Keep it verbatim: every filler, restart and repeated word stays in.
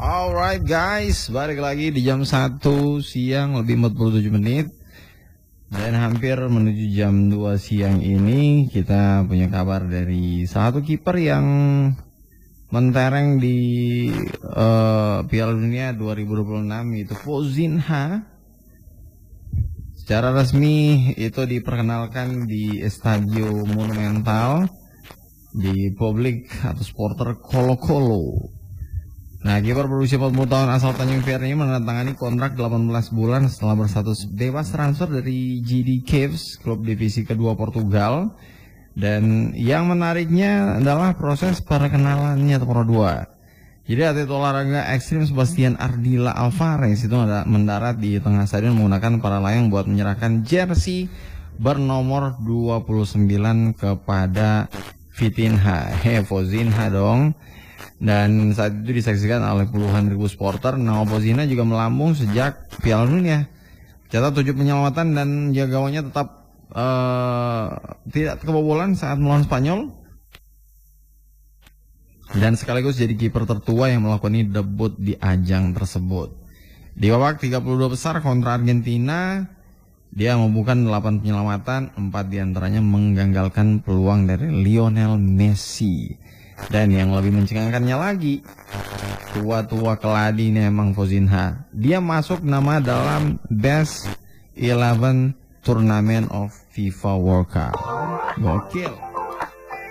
Alright guys, balik lagi di jam satu siang lebih empat puluh tujuh menit. Dan hampir menuju jam dua siang ini kita punya kabar dari salah satu kiper yang mentereng di uh, Piala Dunia dua ribu dua puluh enam, yaitu Fozinha. Secara resmi itu diperkenalkan di Estadio Monumental di publik atau supporter Colo-Colo. Nah, kiper berusia empat puluh tahun asal Tanjung Priok ini menandatangani kontrak delapan belas bulan setelah berstatus bebas transfer dari G D Caves, klub divisi kedua Portugal. Dan yang menariknya adalah proses perkenalannya Pro dua. Jadi atlet olahraga ekstrim Sebastian Ardila Alvarez itu mendarat di tengah stadion menggunakan para layang buat menyerahkan jersey bernomor dua puluh sembilan kepada Vitinha. He, Fozinha dong. Dan saat itu disaksikan oleh puluhan ribu supporter. Nama Fozinha juga melambung sejak Piala Dunia. Catat tujuh penyelamatan dan jagawanya tetap uh, tidak kebobolan saat melawan Spanyol. Dan sekaligus jadi kiper tertua yang melakukan debut di ajang tersebut. Di babak tiga puluh dua besar kontra Argentina, dia membukukan delapan penyelamatan, empat diantaranya mengganggalkan peluang dari Lionel Messi. Dan yang lebih mencengangkannya lagi, tua-tua keladi ini emang Fozinha. Dia masuk nama dalam Best eleven Tournament of FIFA World Cup. Gokil.